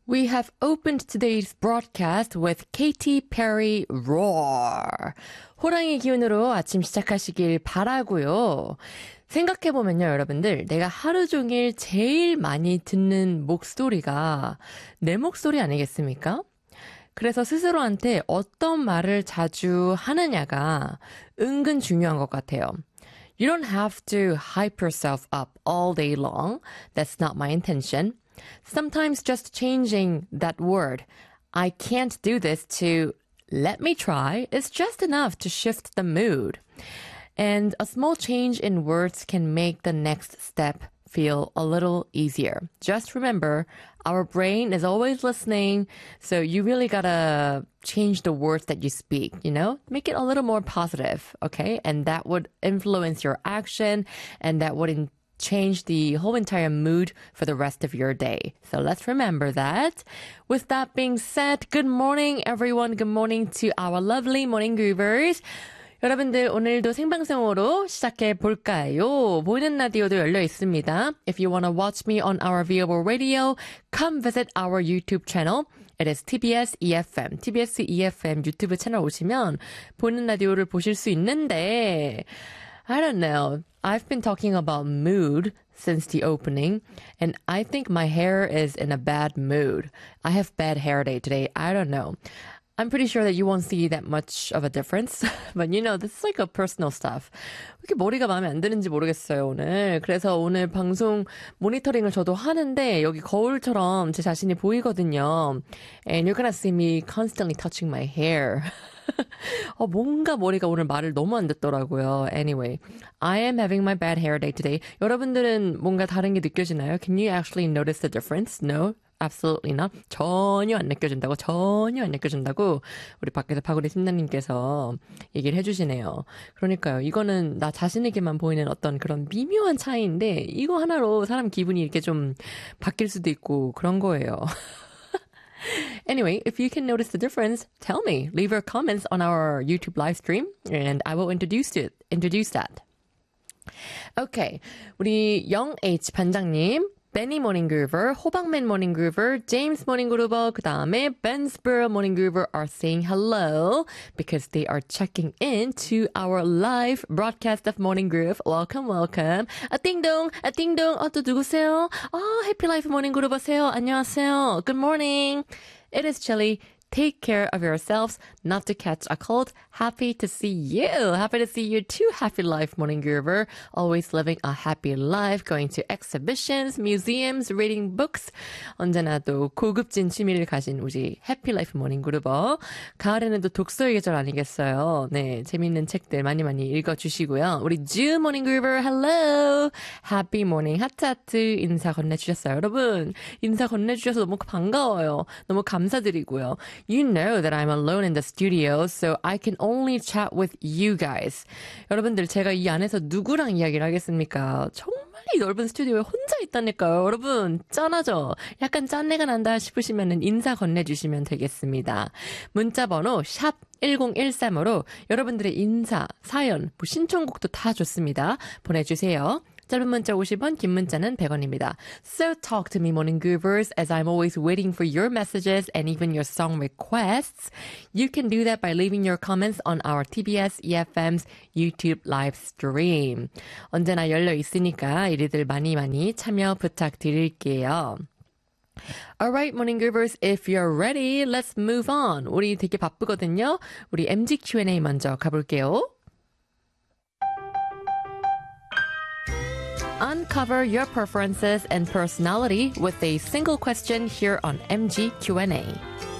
We have opened today's broadcast with Katy Perry Roar. 호랑이 기운으로 아침 시작하시길 바라고요. 생각해보면요, 여러분들. 내가 하루 종일 제일 많이 듣는 목소리가 내 목소리 아니겠습니까? 그래서 스스로한테 어떤 말을 자주 하느냐가 은근 중요한 것 같아요. You don't have to hype yourself up all day long. That's not my intention. Sometimes just changing that word, I can't do this, to let me try, is just enough to shift the mood. And a small change in words can make the next step feel a little easier. Just remember, our brain is always listening, so you really gotta change the words that you speak, you know? Make it a little more positive, okay? And that would influence your action, and that would change the whole entire mood for the rest of your day. So let's remember that. With that being said, good morning, everyone. Good morning to our lovely morning groovers. 여러분들 오늘도 생방송으로 시작해 볼까요? 보이는 라디오도 열려 있습니다. If you want to watch me on our viewable radio, come visit our YouTube channel. It is TBS EFM. TBS EFM 유튜브 채널 오시면 보이는 라디오를 보실 수 있는데 I don't know. I've been talking about mood since the opening, and I think my hair is in a bad mood. I have bad hair day today. I don't know. I'm pretty sure that you won't see that much of a difference. But you know, this is like a personal stuff. 왜 이렇게 머리가 마음에 안 드는지 모르겠어요, 오늘. 그래서 오늘 방송 모니터링을 저도 하는데 여기 거울처럼 제 자신이 보이거든요. And you're gonna see me constantly touching my hair. 뭔가 머리가 오늘 말을 너무 안 듣더라고요. Anyway, I am having my bad hair day today. 여러분들은 뭔가 다른 게 느껴지나요? Can you actually notice the difference? No? Absolutely not. 전혀 안 느껴진다고 우리 밖에서 파구리 팀장님께서 얘기를 해주시네요. 그러니까요. 이거는 나 자신에게만 보이는 어떤 그런 미묘한 차이인데 이거 하나로 사람 기분이 이렇게 좀 바뀔 수도 있고 그런 거예요. Anyway, if you can notice the difference, tell me. Leave your comments on our YouTube live stream and I will introduce that. Okay. 우리 영H 반장님, Benny Morning Groover, 호박맨 Morning Groover, James Morning Groover, 그 다음에 Bensborough Morning Groover are saying hello because they are checking in to our live broadcast of Morning Groove. Welcome, welcome. 띵동, 또 누구세요? Happy Life Morning Groover세요. 안녕하세요. Good morning. It is chilly. Take care of yourselves, not to catch a cold. Happy to see you. Happy to see you too, Happy Life Morning Groover. Always living a happy life, going to exhibitions, museums, reading books. 언제나 또 고급진 취미를 가진 우리 Happy Life Morning Groover. 가을에는 또 독서의 계절 아니겠어요? 네, 재밌는 책들 많이 읽어주시고요. 우리 Ju Morning Groover, hello. Happy morning. 하트 인사 건네주셨어요. 여러분, 인사 건네주셔서 너무 반가워요. 너무 감사드리고요. You know that I'm alone in the studio, so I can only chat with you guys. 여러분들, 제가 이 안에서 누구랑 이야기를 하겠습니까? 정말 이 넓은 스튜디오에 혼자 있다니까요. 여러분, 짠하죠? 약간 짠내가 난다 싶으시면 인사 건네주시면 되겠습니다. 문자번호 샵 1013으로 여러분들의 인사, 사연, 신청곡도 다 좋습니다. 보내주세요. 짧은 문자 50원, 긴 문자는 100원입니다. So talk to me, Morning Groovers, as I'm always waiting for your messages and even your song requests. You can do that by leaving your comments on our TBS EFM's YouTube live stream. 언제나 열려 있으니까 이리들 많이 참여 부탁드릴게요. Alright, Morning Groovers, if you're ready, let's move on. 우리 되게 바쁘거든요. 우리 MG Q&A 먼저 가볼게요. Uncover your preferences and personality with a single question here on MG Q&A.